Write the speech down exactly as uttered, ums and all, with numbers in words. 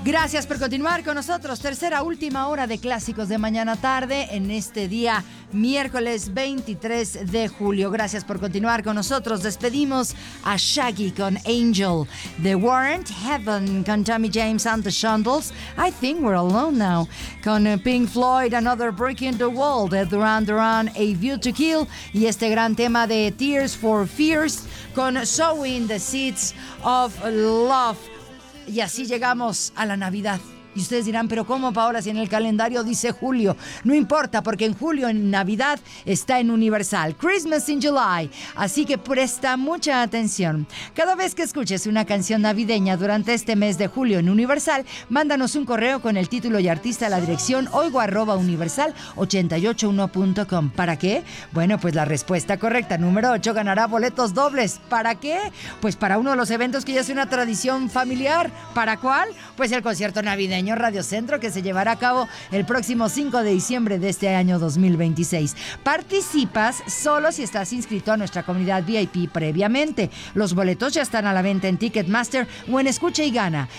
Gracias por continuar con nosotros. Tercera, última hora de Clásicos de Mañana Tarde en este día miércoles veintitrés de julio. Gracias por continuar con nosotros. Despedimos a Shaggy con Angel, The Warrant, Heaven con Tommy James and the Shondells, I Think We're Alone Now con Pink Floyd, Another Brick in the Wall de Duran Duran, A View to Kill, y este gran tema de Tears for Fears con Sowing the Seeds of Love. Y así llegamos a la Navidad. Y ustedes dirán, ¿pero cómo, Paola, si en el calendario dice julio? No importa, porque en julio, en Navidad, está en Universal. Christmas in July. Así que presta mucha atención. Cada vez que escuches una canción navideña durante este mes de julio en Universal, mándanos un correo con el título y artista a la dirección oigo arroba universal ochenta y ocho uno punto com. ¿Para qué? Bueno, pues la respuesta correcta, número ocho, ganará boletos dobles. ¿Para qué? Pues para uno de los eventos que ya es una tradición familiar. ¿Para cuál? Pues el concierto navideño Radio Centro, que se llevará a cabo el próximo cinco de diciembre de este año dos mil veintiséis. Participas solo si estás inscrito a nuestra comunidad V I P previamente. Los boletos ya están a la venta en Ticketmaster o en Escucha y Gana.